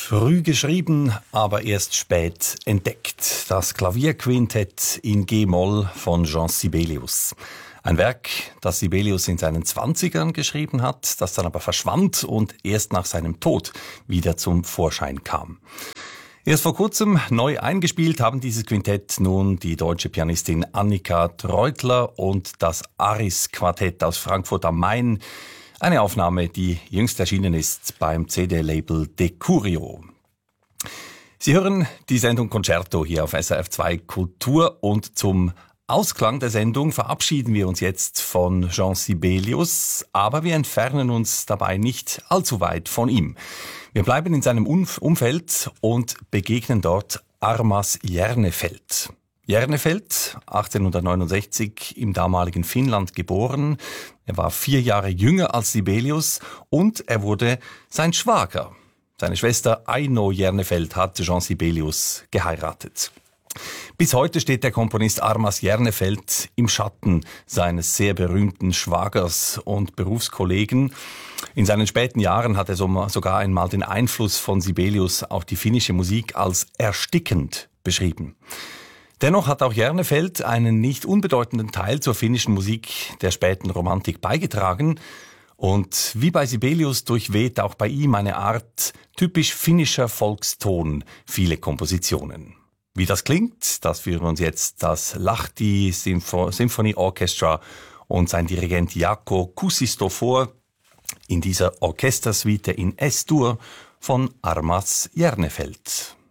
Früh geschrieben, aber erst spät entdeckt. Das Klavierquintett in G-Moll von Jean Sibelius. Ein Werk, das Sibelius in seinen 20ern geschrieben hat, das dann aber verschwand und erst nach seinem Tod wieder zum Vorschein kam. Erst vor kurzem neu eingespielt haben dieses Quintett nun die deutsche Pianistin Annika Treutler und das Aris-Quartett aus Frankfurt am Main. Eine Aufnahme, die jüngst erschienen ist beim CD-Label Decurio. Sie hören die Sendung Concerto hier auf SRF2 Kultur und zum Ausklang der Sendung verabschieden wir uns jetzt von Jean Sibelius, aber wir entfernen uns dabei nicht allzu weit von ihm. Wir bleiben in seinem Umfeld und begegnen dort Armas Järnefeld. Järnefeld, 1869 im damaligen Finnland geboren. Er war 4 Jahre jünger als Sibelius und er wurde sein Schwager. Seine Schwester Aino Järnefeld hat Jean Sibelius geheiratet. Bis heute steht der Komponist Armas Järnefeld im Schatten seines sehr berühmten Schwagers und Berufskollegen. In seinen späten Jahren hat er sogar einmal den Einfluss von Sibelius auf die finnische Musik als erstickend beschrieben. Dennoch hat auch Järnefeld einen nicht unbedeutenden Teil zur finnischen Musik der späten Romantik beigetragen. Und wie bei Sibelius durchweht auch bei ihm eine Art typisch finnischer Volkston viele Kompositionen. Wie das klingt, das führen uns jetzt das Lahti Symphony Orchestra und sein Dirigent Jaakko Kuusisto vor in dieser Orchestersuite in S-Dur von Armas Järnefeld.